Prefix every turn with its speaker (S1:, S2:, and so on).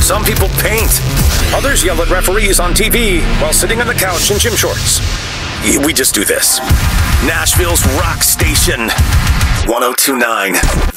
S1: Some people paint. Others yell at referees on TV while sitting on the couch in gym shorts. We just do this. Nashville's rock station. 1029